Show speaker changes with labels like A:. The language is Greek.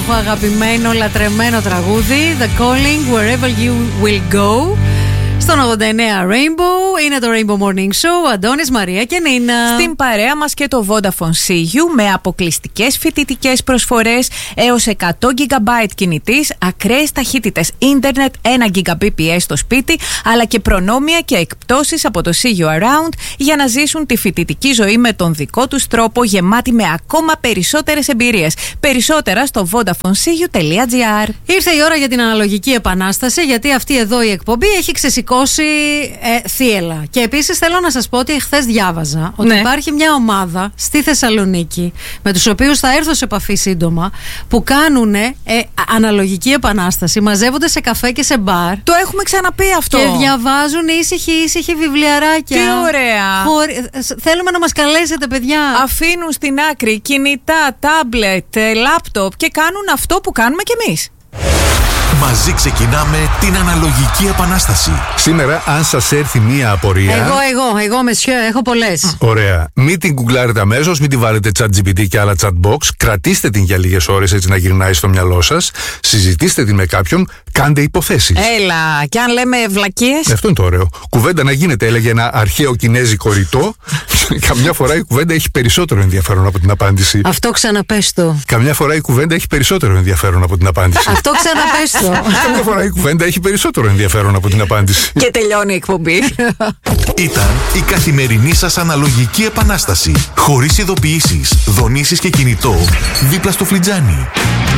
A: όμορφο, αγαπημένο, λατρεμένο τραγούδι. The Calling, Wherever You Will Go. Στον 89 Rainbow, είναι το Rainbow Morning Show, Αντώνης, Μαρία και Νίνα.
B: Στην παρέα μας και το Vodafone CU με αποκλειστικές φοιτητικές προσφορές έως 100 GB κινητής, ακραίες ταχύτητες ίντερνετ, 1 Gbps στο σπίτι, αλλά και προνόμια και εκπτώσεις από το CU Around για να ζήσουν τη φοιτητική ζωή με τον δικό τους τρόπο, γεμάτη με ακόμα περισσότερες εμπειρίες. Περισσότερα στο VodafoneCU.gr.
A: Ήρθε η ώρα για την αναλογική επανάσταση, γιατί αυτή εδώ η εκπομπή έχει ξεσηκώσει θύελα. Και επίσης θέλω να σας πω ότι χθες διάβαζα ότι υπάρχει μια ομάδα στη Θεσσαλονίκη με τους οποίους θα έρθω σε επαφή σύντομα, που κάνουν αναλογική επανάσταση, μαζεύονται σε καφέ και σε μπαρ.
B: Το έχουμε ξαναπεί αυτό.
A: Και διαβάζουν ήσυχοι βιβλιαράκια.
B: Τι ωραία.
A: Θέλουμε να μας καλέσετε, παιδιά.
B: Αφήνουν στην άκρη κινητά, τάμπλετ, λάπτοπ και κάνουν αυτό που κάνουμε κι εμείς.
C: Μαζί ξεκινάμε την αναλογική επανάσταση.
D: Σήμερα, αν σας έρθει μία απορία.
A: Εγώ, μεσιό, έχω πολλές.
D: Ωραία. Μην την γκουγκλάρετε αμέσως, μην την βάλετε ChatGPT και άλλα chatbox. Κρατήστε την για λίγες ώρες έτσι να γυρνάει στο μυαλό σας. Συζητήστε την με κάποιον, κάντε υποθέσεις.
B: Έλα, και αν λέμε βλακίες.
D: Αυτό είναι το ωραίο. Κουβέντα να γίνεται, έλεγε ένα αρχαίο κινέζικο ρητό. Καμιά φορά η κουβέντα έχει περισσότερο ενδιαφέρον από την απάντηση.
A: Αυτό ξαναπες το.
D: Καμιά φορά η κουβέντα έχει περισσότερο ενδιαφέρον από την απάντηση.
A: Αυτό ξαναπες το.
D: Καμιά φορά η κουβέντα έχει περισσότερο ενδιαφέρον από την απάντηση.
B: Και τελειώνει η εκπομπή.
C: Ήταν η καθημερινή σας αναλογική επανάσταση. Χωρίς ειδοποιήσεις, δονήσεις και κινητό, δίπλα στο φλιτζάνι.